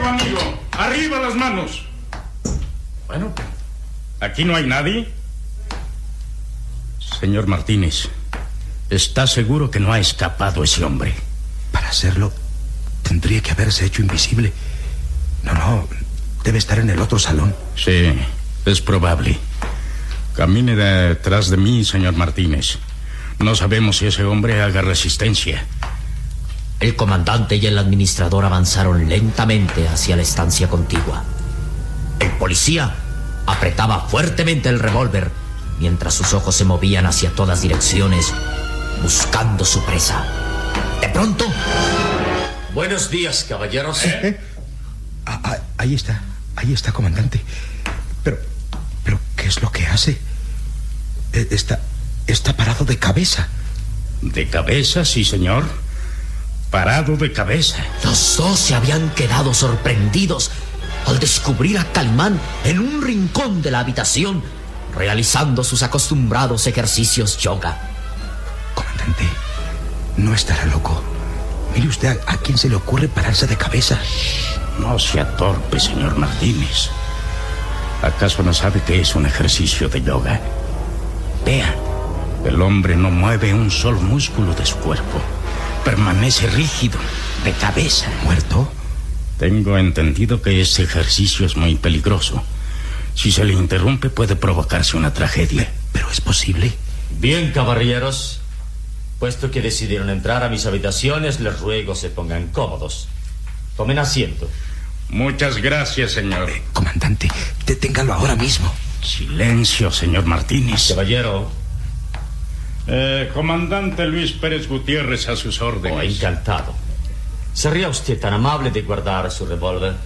fuego, amigo. Arriba las manos. Bueno, ¿aquí no hay nadie? Señor Martínez, ¿está seguro que no ha escapado ese hombre? Para hacerlo, tendría que haberse hecho invisible. No, debe estar en el otro salón. Sí, es probable. Camine detrás de mí, señor Martínez. No sabemos si ese hombre haga resistencia. El comandante y el administrador avanzaron lentamente hacia la estancia contigua. El policía apretaba fuertemente el revólver mientras sus ojos se movían hacia todas direcciones buscando su presa. De pronto... Buenos días, caballeros. Ahí está, comandante. Pero, ¿qué es lo que hace? Está parado de cabeza. ¿De cabeza, sí, señor? Parado de cabeza. Los dos se habían quedado sorprendidos al descubrir a Calimán en un rincón de la habitación, realizando sus acostumbrados ejercicios yoga. Comandante, no estará loco. Mire usted, ¿a quién se le ocurre pararse de cabeza? No sea torpe, señor Martínez. ¿Acaso no sabe que es un ejercicio de yoga? Vea, el hombre no mueve un solo músculo de su cuerpo. Permanece rígido, de cabeza. ¿Muerto? Tengo entendido que ese ejercicio es muy peligroso. Si se le interrumpe puede provocarse una tragedia. ¿Pero es posible? Bien, caballeros. Puesto que decidieron entrar a mis habitaciones, les ruego se pongan cómodos. Tomen asiento. Muchas gracias, señor. Comandante, deténgalo ahora mismo. Silencio, señor Martínez. Caballero. Comandante Luis Pérez Gutiérrez, a sus órdenes. Oh, encantado. ¿Sería usted tan amable de guardar su revólver?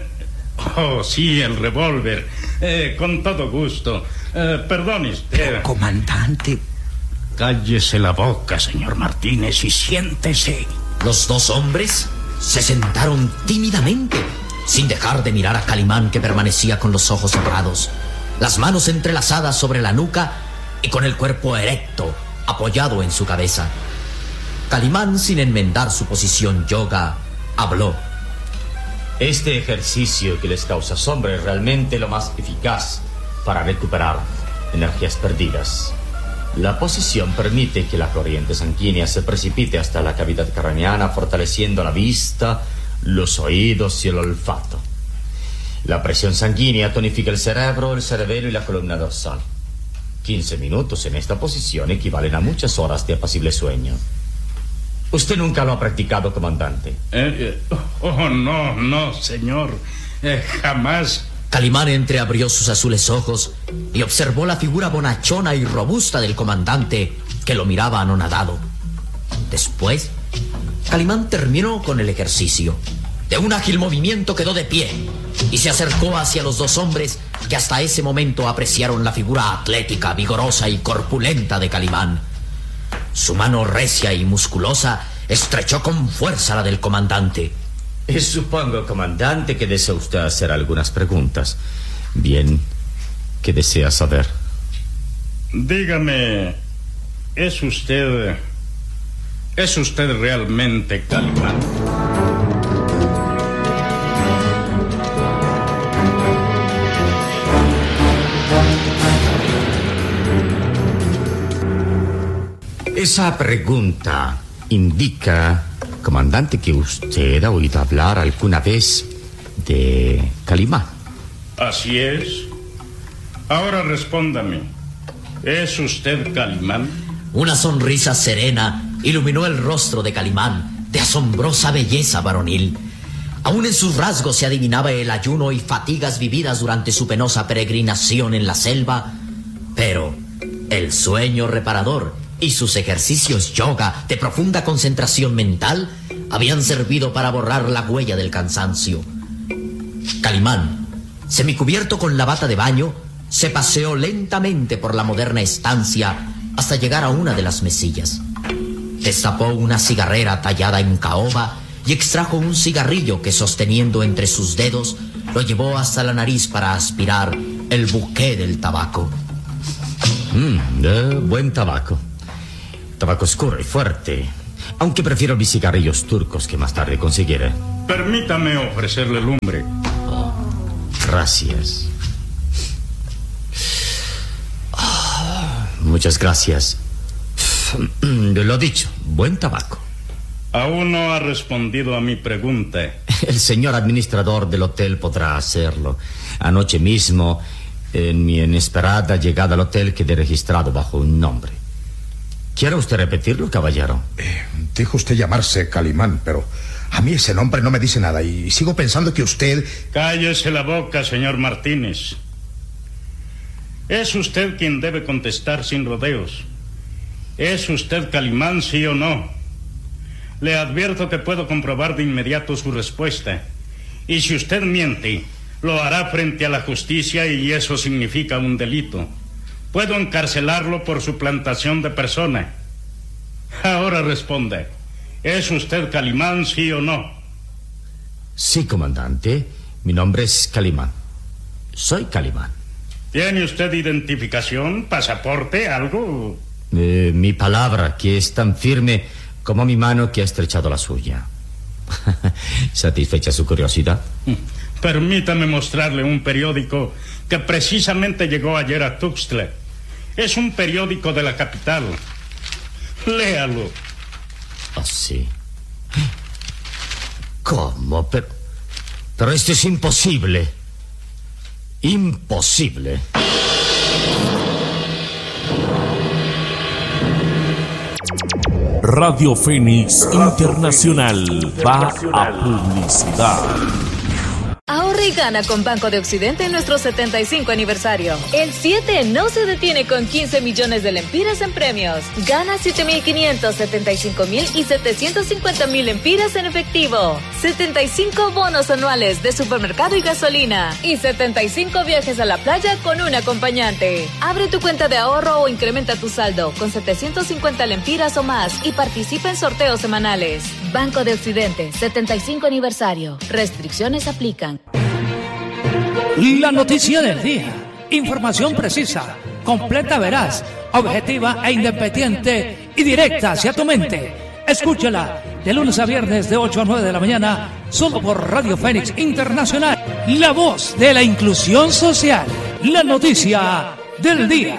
Sí, el revólver. Con todo gusto. Perdone usted. Pero, comandante... Cállese la boca, señor Martínez, y siéntese. Los dos hombres se sentaron tímidamente, sin dejar de mirar a Calimán, que permanecía con los ojos cerrados, las manos entrelazadas sobre la nuca y con el cuerpo erecto, apoyado en su cabeza. Calimán, sin enmendar su posición yoga, habló. Este ejercicio que les causa asombro es realmente lo más eficaz para recuperar energías perdidas. La posición permite que la corriente sanguínea se precipite hasta la cavidad craneana, fortaleciendo la vista, los oídos y el olfato. La presión sanguínea tonifica el cerebro, el cerebelo y la columna dorsal. 15 minutos en esta posición equivalen a muchas horas de apacible sueño. ¿Usted nunca lo ha practicado, comandante? No, señor. Jamás. Calimán entreabrió sus azules ojos y observó la figura bonachona y robusta del comandante, que lo miraba anonadado. Después, Calimán terminó con el ejercicio. De un ágil movimiento quedó de pie y se acercó hacia los dos hombres, que hasta ese momento apreciaron la figura atlética, vigorosa y corpulenta de Calimán. Su mano recia y musculosa estrechó con fuerza la del comandante. Supongo, comandante, que desea usted hacer algunas preguntas. Bien, ¿qué desea saber? Dígame, ¿es usted realmente Calimán? Esa pregunta indica, comandante, que usted ha oído hablar alguna vez de Calimán. Así es. Ahora respóndame. ¿Es usted Calimán? Una sonrisa serena iluminó el rostro de Calimán, de asombrosa belleza varonil. Aún en sus rasgos se adivinaba el ayuno y fatigas vividas durante su penosa peregrinación en la selva, pero el sueño reparador y sus ejercicios yoga de profunda concentración mental habían servido para borrar la huella del cansancio. Calimán, semicubierto con la bata de baño, se paseó lentamente por la moderna estancia hasta llegar a una de las mesillas. Destapó una cigarrera tallada en caoba y extrajo un cigarrillo que, sosteniendo entre sus dedos, lo llevó hasta la nariz para aspirar el buqué del tabaco. Buen tabaco. Tabaco oscuro y fuerte. Aunque prefiero mis cigarrillos turcos que más tarde conseguiré. Permítame ofrecerle lumbre. Oh, gracias. Muchas gracias. Lo dicho, buen tabaco. Aún no ha respondido a mi pregunta. El señor administrador del hotel podrá hacerlo. Anoche mismo, en mi inesperada llegada al hotel, quedé registrado bajo un nombre. ¿Quiere usted repetirlo, caballero? Dijo usted llamarse Calimán, pero a mí ese nombre no me dice nada y sigo pensando que usted... Cállese la boca, señor Martínez. Es usted quien debe contestar sin rodeos. ¿Es usted Calimán, sí o no? Le advierto que puedo comprobar de inmediato su respuesta. Y si usted miente, lo hará frente a la justicia y eso significa un delito. Puedo encarcelarlo por suplantación de persona. Ahora responde. ¿Es usted Calimán, sí o no? Sí, comandante. Mi nombre es Calimán. Soy Calimán. ¿Tiene usted identificación, pasaporte, algo? Mi palabra, que es tan firme como mi mano que ha estrechado la suya. ¿Satisfecha su curiosidad? Permítame mostrarle un periódico que precisamente llegó ayer a Tuxtla. Es un periódico de la capital. Léalo. ¿Ah, sí? ¿Cómo? Pero esto es imposible. Imposible. Radio Fénix Internacional va a publicidad. Ahorra y gana con Banco de Occidente en nuestro 75 aniversario. El 7 no se detiene con 15 millones de lempiras en premios. Gana 7.500, 75.000 y 750.000 lempiras en efectivo. 75 bonos anuales de supermercado y gasolina. Y 75 viajes a la playa con un acompañante. Abre tu cuenta de ahorro o incrementa tu saldo con 750 lempiras o más y participa en sorteos semanales. Banco de Occidente, 75 aniversario. Restricciones aplican. La noticia del día. Información precisa, completa, veraz, objetiva e independiente y directa hacia tu mente. Escúchala de lunes a viernes de 8 a 9 de la mañana, solo por Radio Fénix Internacional. La voz de la inclusión social. La noticia del día.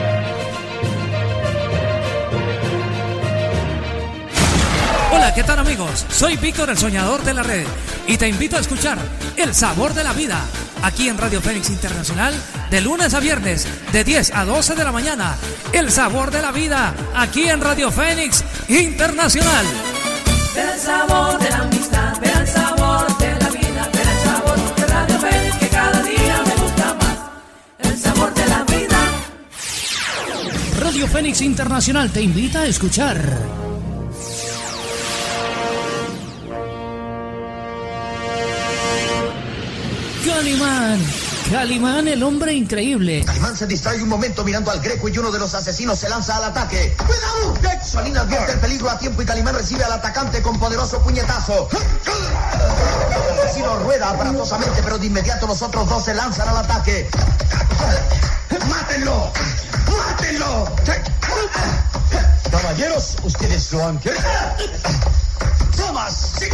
Hola, ¿qué tal, amigos? Soy Víctor, el soñador de la red, y te invito a escuchar El Sabor de la Vida, aquí en Radio Fénix Internacional, de lunes a viernes, de 10 a 12 de la mañana. El Sabor de la Vida, aquí en Radio Fénix Internacional. El sabor de la amistad, el sabor de la vida, el sabor de Radio Fénix, que cada día me gusta más. El sabor de la vida. Radio Fénix Internacional te invita a escuchar Calimán. Calimán, el hombre increíble. Calimán se distrae un momento mirando al Greco y uno de los asesinos se lanza al ataque. ¡Cuidado! Solín advierte el peligro a tiempo y Calimán recibe al atacante con poderoso puñetazo. El asesino rueda aparatosamente, pero de inmediato los otros dos se lanzan al ataque. ¡Mátenlo! ¡Mátenlo! Caballeros, ustedes lo han querido. ¡Tomas! ¡Sí!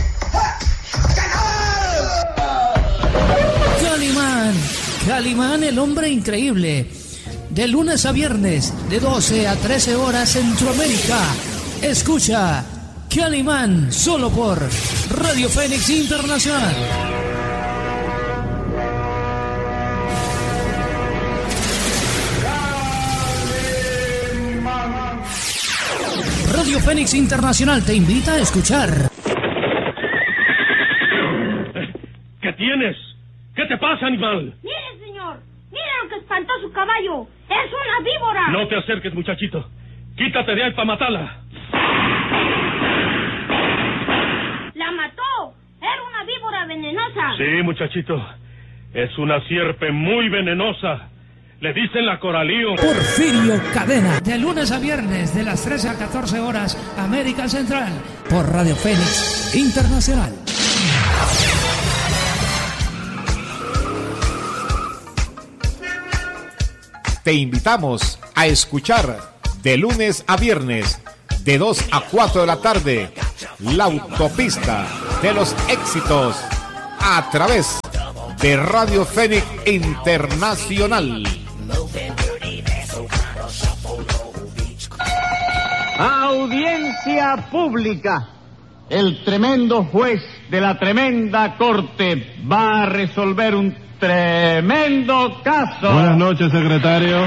Calimán. Calimán, el hombre increíble. De lunes a viernes, de 12 a 13 horas Centroamérica. Escucha Calimán, solo por Radio Fénix Internacional. Radio Fénix Internacional te invita a escuchar. ¿Qué tienes? ¿Qué te pasa, animal? Mire, señor. Mire lo que espantó su caballo. ¡Es una víbora! No te acerques, muchachito. Quítate de ahí para matarla. ¡La mató! Era una víbora venenosa. Sí, muchachito. Es una sierpe muy venenosa. Le dicen la coralío. Porfirio Cadena. De lunes a viernes, de las 13 a 14 horas, América Central. Por Radio Fénix Internacional. Te invitamos a escuchar de lunes a viernes, de 2 a 4 de la tarde. La autopista de los éxitos a través de Radio Fénix Internacional. Audiencia pública. El tremendo juez de la tremenda corte va a resolver un tremendo caso. Buenas noches, secretario.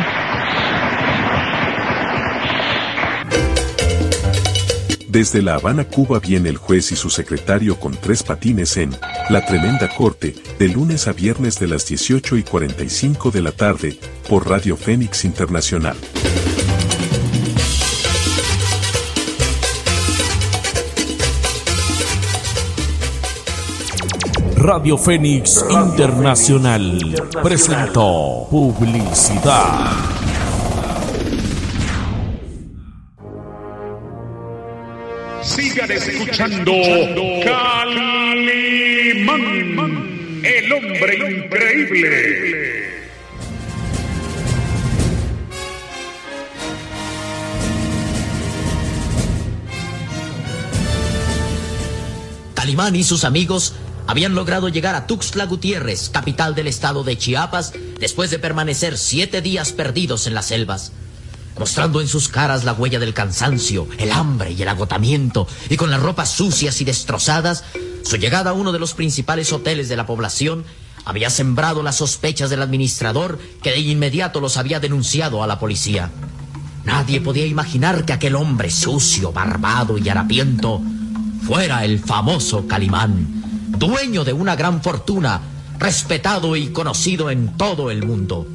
Desde La Habana, Cuba, viene el juez y su secretario con 3 patines en La Tremenda Corte, de lunes a viernes de las 18:45 de la tarde, por Radio Fénix Internacional. Radio Fénix Internacional presentó publicidad. Sigan escuchando Calimán, el hombre increíble. Calimán y sus amigos habían logrado llegar a Tuxtla Gutiérrez, capital del estado de Chiapas, después de permanecer 7 días perdidos en las selvas. Mostrando en sus caras la huella del cansancio, el hambre y el agotamiento, y con las ropas sucias y destrozadas, su llegada a uno de los principales hoteles de la población había sembrado las sospechas del administrador, que de inmediato los había denunciado a la policía. Nadie podía imaginar que aquel hombre sucio, barbado y harapiento fuera el famoso Calimán, dueño de una gran fortuna, respetado y conocido en todo el mundo.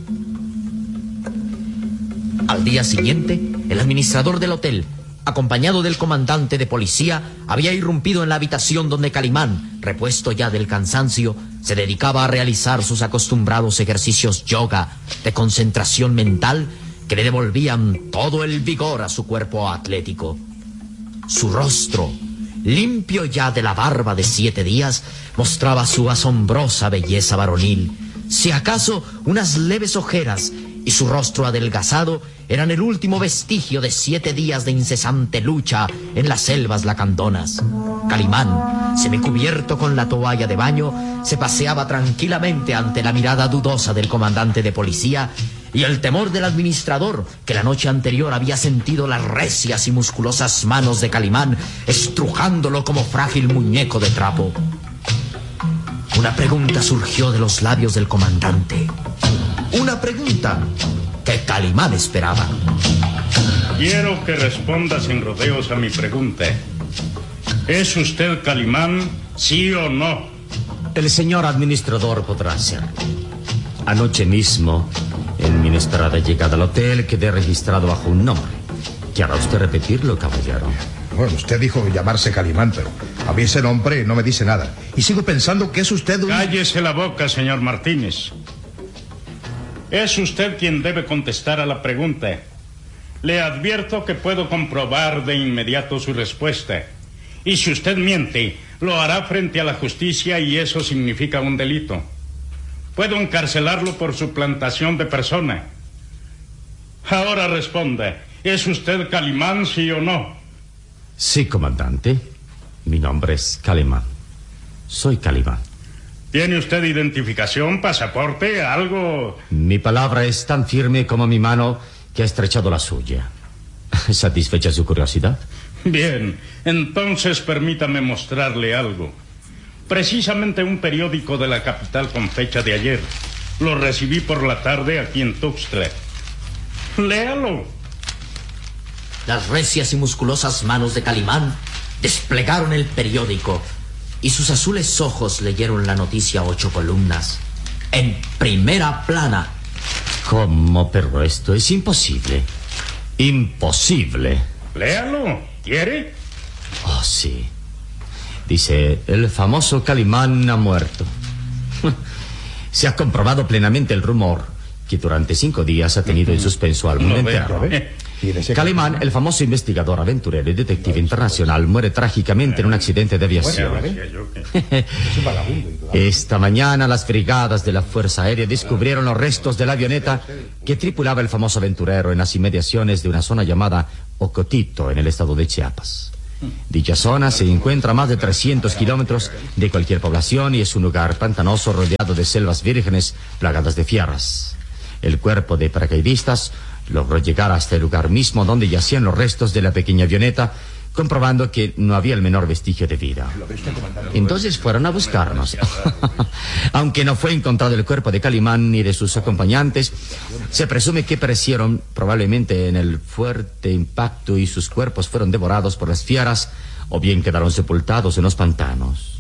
Al día siguiente, el administrador del hotel, acompañado del comandante de policía, había irrumpido en la habitación donde Calimán, repuesto ya del cansancio, se dedicaba a realizar sus acostumbrados ejercicios yoga de concentración mental que le devolvían todo el vigor a su cuerpo atlético. Su rostro, limpio ya de la barba de 7 días, mostraba su asombrosa belleza varonil. Si acaso unas leves ojeras y su rostro adelgazado eran el último vestigio de 7 días de incesante lucha en las selvas lacandonas. Calimán, semicubierto con la toalla de baño, se paseaba tranquilamente ante la mirada dudosa del comandante de policía y el temor del administrador, que la noche anterior había sentido las recias y musculosas manos de Calimán estrujándolo como frágil muñeco de trapo. Una pregunta surgió de los labios del comandante. Una pregunta que Calimán esperaba. Quiero que responda sin rodeos a mi pregunta. ¿Es usted Calimán, sí o no? El señor administrador podrá hacerlo. Anoche mismo, en mi inesperada llegada al hotel, quedé registrado bajo un nombre. ¿Querrá usted repetirlo, caballero? Bueno, usted dijo llamarse Calimán, pero a mí ese nombre no me dice nada. Y sigo pensando que es usted un... Cállese la boca, señor Martínez. Es usted quien debe contestar a la pregunta. Le advierto que puedo comprobar de inmediato su respuesta. Y si usted miente, lo hará frente a la justicia y eso significa un delito. Puedo encarcelarlo por suplantación de persona. Ahora responda, ¿es usted Calimán, sí o no? Sí, comandante. Mi nombre es Calimán. Soy Calimán. ¿Tiene usted identificación, pasaporte, algo? Mi palabra es tan firme como mi mano que ha estrechado la suya. ¿Satisfecha su curiosidad? Bien, entonces permítame mostrarle algo. Precisamente un periódico de la capital con fecha de ayer. Lo recibí por la tarde aquí en Tuxtla. Léalo. Las recias y musculosas manos de Calimán desplegaron el periódico y sus azules ojos leyeron la noticia a 8 columnas. En primera plana. ¿Cómo? Pero esto es imposible. Imposible. Léalo. ¿Quiere? Oh, sí. Dice, el famoso Calimán ha muerto. Se ha comprobado plenamente el rumor que durante 5 días ha tenido en suspenso al mundo entero. Calimán, el famoso investigador, aventurero y detective internacional, muere trágicamente en un accidente de aviación. Esta mañana las brigadas de la Fuerza Aérea descubrieron los restos de la avioneta que tripulaba el famoso aventurero en las inmediaciones de una zona llamada Ocotito, en el estado de Chiapas. Dicha zona se encuentra a más de 300 kilómetros de cualquier población y es un lugar pantanoso rodeado de selvas vírgenes plagadas de fieras. El cuerpo de paracaidistas logró llegar hasta el lugar mismo donde yacían los restos de la pequeña avioneta, comprobando que no había el menor vestigio de vida. Entonces fueron a buscarnos. Aunque no fue encontrado el cuerpo de Calimán ni de sus acompañantes, se presume que perecieron probablemente en el fuerte impacto y sus cuerpos fueron devorados por las fieras o bien quedaron sepultados en los pantanos.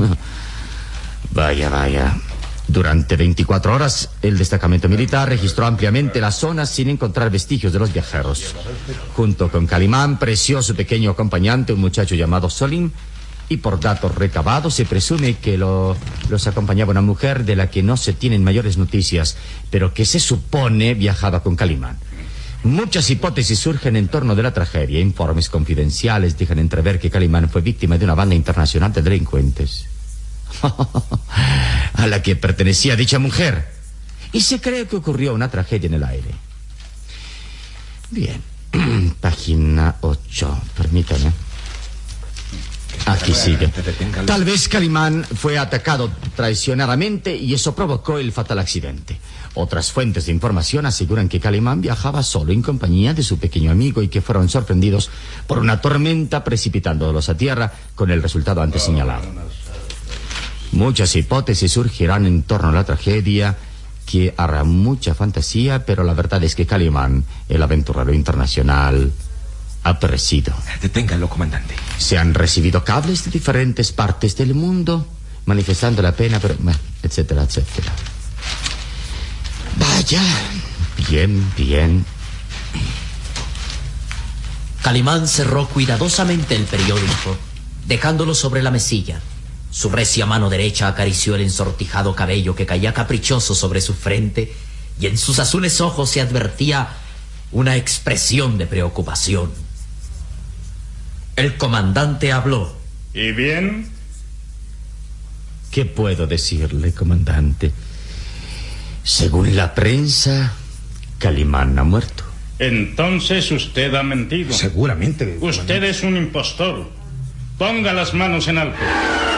Vaya. Durante 24 horas, el destacamento militar registró ampliamente la zona sin encontrar vestigios de los viajeros. Junto con Calimán, preció a su pequeño acompañante, un muchacho llamado Solim, y por datos recabados se presume que los acompañaba una mujer de la que no se tienen mayores noticias, pero que se supone viajaba con Calimán. Muchas hipótesis surgen en torno de la tragedia. Informes confidenciales dejan entrever que Calimán fue víctima de una banda internacional de delincuentes a la que pertenecía dicha mujer, y se cree que ocurrió una tragedia en el aire. Bien, página 8, permítame. Aquí sigue. Tal vez Calimán fue atacado traicionadamente y eso provocó el fatal accidente. Otras fuentes de información aseguran que Calimán viajaba solo en compañía de su pequeño amigo y que fueron sorprendidos por una tormenta precipitándolos a tierra con el resultado antes señalado. Muchas hipótesis surgirán en torno a la tragedia que hará mucha fantasía, pero la verdad es que Calimán, el aventurero internacional, ha perecido. Deténganlo, comandante. Se han recibido cables de diferentes partes del mundo manifestando la pena, pero etcétera, etcétera. Vaya, bien. Calimán cerró cuidadosamente el periódico, dejándolo sobre la mesilla. Su recia mano derecha acarició el ensortijado cabello que caía caprichoso sobre su frente y en sus azules ojos se advertía una expresión de preocupación. El comandante habló. ¿Y bien? ¿Qué puedo decirle, comandante? Según la prensa, Calimán ha muerto. Entonces usted ha mentido. Seguramente. Usted es un impostor. Ponga las manos en alto.